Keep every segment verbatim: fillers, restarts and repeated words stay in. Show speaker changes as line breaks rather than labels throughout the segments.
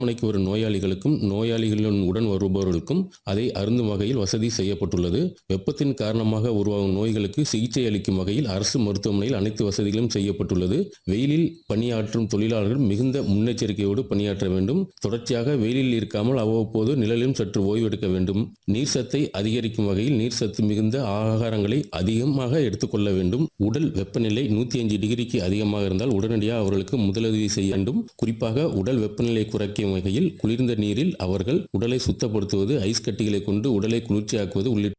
மருத்துவமனைக்கு வரும் நோயாளிகளுக்கும் நோயாளிகளுடன் உடன் வருபவர்களுக்கும் அதை அருந்தும் வகையில் வசதி செய்யப்பட்டுள்ளது. வெப்பத்தின் காரணமாக உருவாகும் நோய்களுக்கு சிகிச்சை அளிக்கும் வகையில் அரசு மருத்துவமனையில் அனைத்து வசதிகளும் செய்யப்பட்டுள்ளது. வெயிலில் பணியாற்றும் தொழிலாளர்கள் மிகுந்த முன்னெச்சரிக்கையோடு பணியாற்ற வேண்டும். தொடர்ச்சியாக வெயிலில் இருக்காமல் அவ்வப்போது நிழலிலும் சற்று ஓய்வெடுக்க வேண்டும். நீர் சத்தை அதிகரிக்கும் வகையில் நீர் சத்து மிகுந்த ஆகாரங்களை அதிகமாக எடுத்துக்கொள்ள வேண்டும். உடல் வெப்பநிலை நூற்றி அஞ்சு டிகிரிக்கு அதிகமாக இருந்தால் உடனடியாக அவர்களுக்கு முதலுதவி செய்ய வேண்டும். குறிப்பாக உடல் வெப்பநிலை குறைக்கும் வகையில் குளிர்ந்த நீரில் அவர்கள் உடலை சுத்தப்படுத்துவது, ஐஸ் கட்டிகளை கொண்டு உடலை குளிர்ச்சியாக்குவது உள்ளிட்ட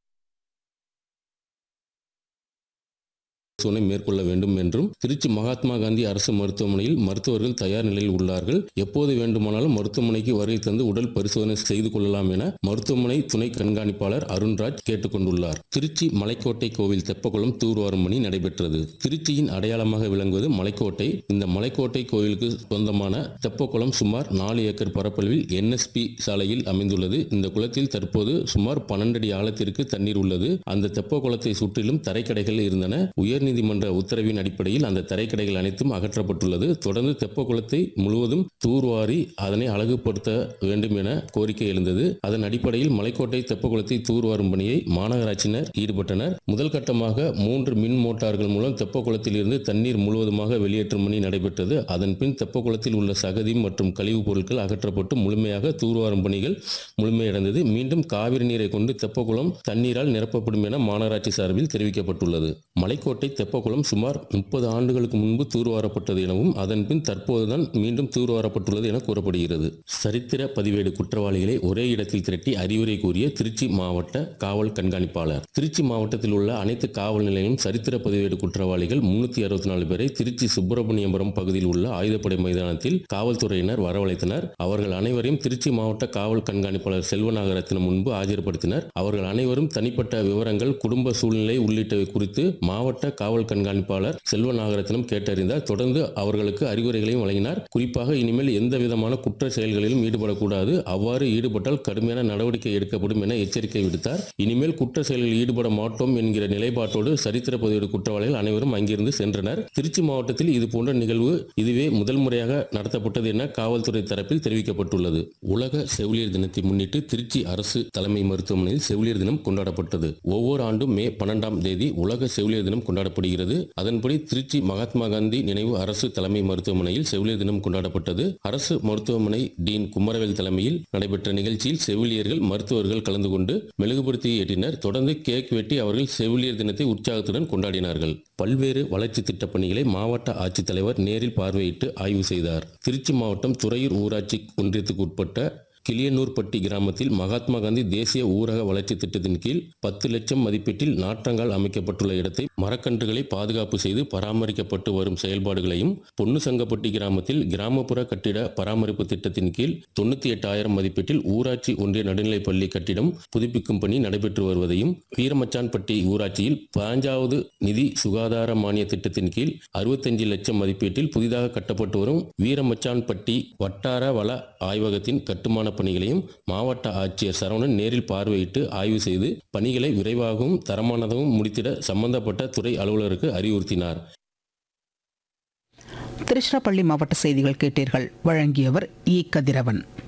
மேற்கொள்ள வேண்டும் என்றும் திருச்சி மகாத்மா காந்தி அரசு மருத்துவமனையில் மருத்துவர்கள் தயார் நிலையில் உள்ளார்கள். எப்போது வேண்டுமானாலும் மருத்துவமனைக்கு வருகை தந்து உடல் பரிசோதனை செய்து கொள்ளலாம் என மருத்துவமனை துணை கண்காணிப்பாளர் அருண்ராஜ் கேட்டுக்கொண்டுள்ளார். திருச்சி மலைக்கோட்டை கோவில் தெப்பக்குளம் தூர்வாரும் பணி நடைபெற்றது. திருச்சியின் அடையாளமாக விளங்குவது மலைக்கோட்டை. இந்த மலைக்கோட்டை கோவிலுக்கு சொந்தமான தெப்பக்குளம் சுமார் நாலு ஏக்கர் பரப்பளவில் என் எஸ் பி சாலையில் அமைந்துள்ளது. இந்த குளத்தில் தற்போது சுமார் பன்னெண்டு அடி ஆழத்திற்கு தண்ணீர் உள்ளது. அந்த தெப்பக்குளத்தை சுற்றிலும் தரைக்கடைகள் இருந்தன. உயர் நீதிமன்ற உத்தரவின் அடிப்படையில் அந்த தரைக்கடைகள் அனைத்தும் அகற்றப்பட்டுள்ளது. தொடர்ந்து தெப்பக்குளத்தை முழுவதும் தூர்வாரி அதனை அழகுபடுத்த வேண்டும் என கோரிக்கை எழுந்தது. அதன் அடிப்படையில் மலைக்கோட்டை தெப்பக்குளத்தை தூர்வாரும் பணியை மாநகராட்சியினர் ஈடுபட்டனர். முதல் கட்டமாக மூன்று மின் மோட்டார்கள் மூலம் தெப்பக்குளத்தில் இருந்து தண்ணீர் முழுவதுமாக வெளியேற்றும் பணி நடைபெற்றது. அதன் பின் தெப்பக்குளத்தில் உள்ள சகதி மற்றும் கழிவுப் பொருட்கள் அகற்றப்பட்டு முழுமையாக தூர்வாரும் பணிகள் முழுமையடைந்தது. மீண்டும் காவிரி நீரை கொண்டு தெப்பக்குளம் தண்ணீரால் நிரப்பப்படும் என மாநகராட்சி சார்பில் தெரிவிக்கப்பட்டுள்ளது. மலைக்கோட்டை தெப்பக்குளம் சுமார் முப்பது ஆண்டுகளுக்கு முன்பு தூர்வாரப்பட்டது எனவும் அதன் பின் தற்போதுதான் மீண்டும் தூர்வாரப்பட்டுள்ளது என கூறப்படுகிறது. சரித்திர பதிவேடு குற்றவாளிகளை ஒரே இடத்தில் திரட்டி அறிவுரை கூறிய திருச்சி மாவட்ட காவல் கண்காணிப்பாளர். திருச்சி மாவட்டத்தில் உள்ள அனைத்து காவல் நிலையங்களும் சரித்திர பதிவேடு குற்றவாளிகள் முன்னூத்தி அறுபத்தி நாலு பேரை திருச்சி சுப்பிரமணியபுரம் பகுதியில் உள்ள ஆயுதப்படை மைதானத்தில் காவல்துறையினர் வரவழைத்தனர். அவர்கள் அனைவரையும் திருச்சி மாவட்ட காவல் கண்காணிப்பாளர் செல்வநாகரத்தினம் முன்பு ஆஜர்படுத்தினர். அவர்கள் அனைவரும் தனிப்பட்ட விவரங்கள், குடும்ப சூழ்நிலை உள்ளிட்டவை குறித்து மாவட்ட காவல் கண்காணிப்பாளர் செல்வநாகரத்தினம் கேட்டறிந்தார். தொடர்ந்து அவர்களுக்கு அறிவுரைகளையும் வழங்கினார். குறிப்பாக இனிமேல் எந்த விதமான குற்ற செயல்களிலும் ஈடுபடக்கூடாது, அவ்வாறு ஈடுபட்டால் கடுமையான நடவடிக்கை எடுக்கப்படும் என எச்சரிக்கை விடுத்தார். இனிமேல் குற்ற செயலில் ஈடுபட மாட்டோம் என்கிற நிலைப்பாட்டோடு சரித்திர பதிவேடு குற்றவாளிகள் அனைவரும் அங்கிருந்து சென்றனர். திருச்சி மாவட்டத்தில் இதுபோன்ற நிகழ்வு இதுவே முதல் முறையாக நடத்தப்பட்டது என காவல்துறை தரப்பில் தெரிவிக்கப்பட்டுள்ளது. உலக செவிலியர் தினத்தை முன்னிட்டு திருச்சி அரசு தலைமை மருத்துவமனையில் செவிலியர் தினம் கொண்டாடப்பட்டது. ஒவ்வொரு ஆண்டும் மே பன்னெண்டாம் தேதி உலக செவிலியர் தினம் கொண்டாடப்படுகிறது. அதன்படி திருச்சி மகாத்மா காந்தி நினைவு அரசு தலைமை மருத்துவமனையில் செவிலியர் தினம் கொண்டாடப்பட்டது. அரசு மருத்துவமனை டீன் குமரவேல் தலைமையில் நடைபெற்ற நிகழ்ச்சியில் செவிலியர்கள், மருத்துவர்கள் கலந்து கொண்டு மெழுகுபடுத்தி ஏற்றினர். தொடர்ந்து கேக் வெட்டி அவர்கள் செவிலியர் தினத்தை உற்சாகத்துடன் கொண்டாடினார்கள். பல்வேறு வளர்ச்சி திட்ட பணிகளை மாவட்ட ஆட்சித்தலைவர் நேரில் பார்வையிட்டு ஆய்வு செய்தார். திருச்சி மாவட்டம் துறையூர் ஊராட்சி ஒன்றியத்துக்கு உட்பட்ட கிளியனூர்பட்டி கிராமத்தில் மகாத்மா காந்தி தேசிய ஊரக வளர்ச்சி திட்டத்தின் கீழ் பத்து லட்சம் மதிப்பீட்டில் நாற்றங்கால் அமைக்கப்பட்டுள்ள இடத்தை மரக்கன்றுகளை பாதுகாப்பு செய்து பராமரிக்கப்பட்டு வரும் செயல்பாடுகளையும், பொன்னுசங்கப்பட்டி கிராமத்தில் கிராமப்புற கட்டிட பராமரிப்பு திட்டத்தின் கீழ் தொண்ணூத்தி எட்டாயிரம் மதிப்பீட்டில் ஊராட்சி ஒன்றிய நடுநிலைப்பள்ளி கட்டிடம் புதுப்பிக்கும் பணி நடைபெற்று வருவதையும், வீரமச்சான்பட்டி ஊராட்சியில் பதினஞ்சாவது நிதி சுகாதார மானிய திட்டத்தின் கீழ் அறுபத்தஞ்சு லட்சம் மதிப்பீட்டில் புதிதாக கட்டப்பட்டு வரும் வீரமச்சான்பட்டி வட்டார வள ஆய்வகத்தின் கட்டுமான பணிகளையும் மாவட்ட ஆட்சியர் சரவணன் நேரில் பார்வையிட்டு ஆய்வு செய்து பணிகளை விரைவாகவும் தரமானதாகவும் முடித்திட சம்பந்தப்பட்ட துறை அலுவலருக்கு அறிவுறுத்தினார்.
திருச்சிராப்பள்ளி மாவட்ட செய்திகள் கேட்டீர்கள். வழங்கியவர் இ கதிரவன்.